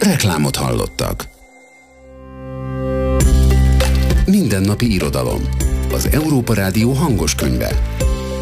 Reklámot hallottak. Mindennapi irodalom. Az Európa Rádió hangos könyve.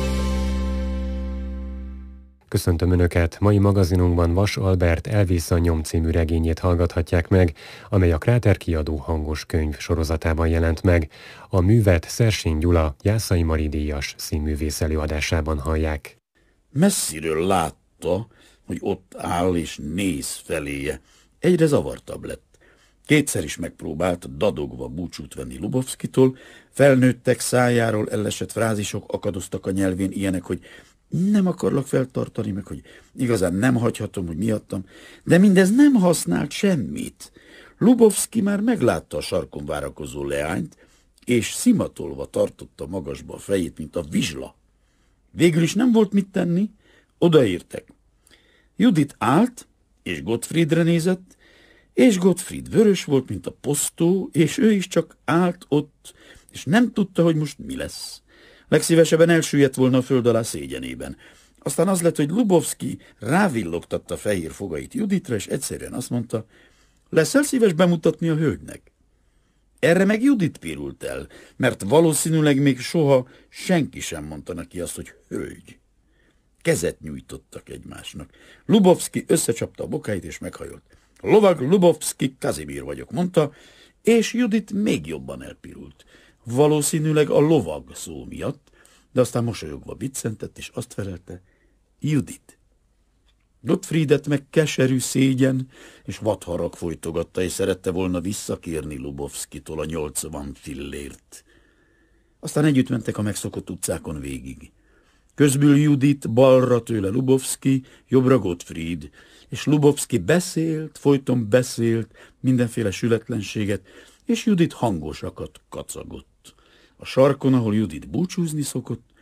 Köszöntöm Önöket! Mai magazinunkban Vas Albert Elvész a nyom című regényét hallgathatják meg, amely a Kráter kiadó hangos könyv sorozatában jelent meg. A művet Szersény Gyula Jászai Mari díjas színművész előadásában hallják. Messziről látta, hogy ott áll és néz feléje. Egyre zavartabb lett. Kétszer is megpróbált dadogva búcsút venni Lubovszkitól, felnőttek szájáról ellesett frázisok akadoztak a nyelvén, ilyenek, hogy nem akarlak feltartani, meg hogy igazán nem hagyhatom, hogy miattam, de mindez nem használt semmit. Lubovszki már meglátta a sarkon várakozó leányt, és szimatolva tartotta magasba a fejét, mint a vizsla. Végül is nem volt mit tenni, odaértek. Judit állt, és Gottfriedre nézett, és Gottfried vörös volt, mint a posztó, és ő is csak állt ott, és nem tudta, hogy most mi lesz. Legszívesebben elsüllyedt volna a föld alá szégyenében. Aztán az lett, hogy Lubovszki rávillogtatta fehér fogait Juditra, és egyszerűen azt mondta, leszel szíves bemutatni a hölgynek? Erre meg Judit pirult el, mert valószínűleg még soha senki sem mondta neki azt, hogy hölgy. Kezet nyújtottak egymásnak. Lubovszki összecsapta a bokáit, és meghajolt. Lovag Lubovszki Kazimír vagyok, mondta, és Judit még jobban elpirult. Valószínűleg a lovag szó miatt, de aztán mosolyogva biccentett, és azt felelte, Judit. Gottfriedet meg keserű szégyen és vadharag folytogatta, és szerette volna visszakérni Lubovszkitól a 80 fillért. Aztán együtt mentek a megszokott utcákon végig. Közbül Judit, balra tőle Lubovszki, jobbra Gottfried, és Lubovszki beszélt, folyton beszélt, mindenféle sületlenséget, és Judit hangosakat kacagott. A sarkon, ahol Judit búcsúzni szokott,